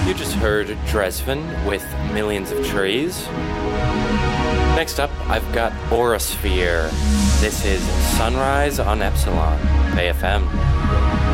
You just heard Dresden with Millions of Trees. Next up, I've got Aurasphere. This is Sunrise on Epsilon, AFM.